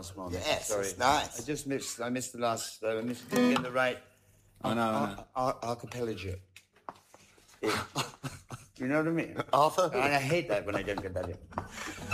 last one. Yes, sorry. it's nice. I missed the last. Didn't get the right. I know. Archipelago. You know what I mean? Arthur? And I hate that when I don't get that in.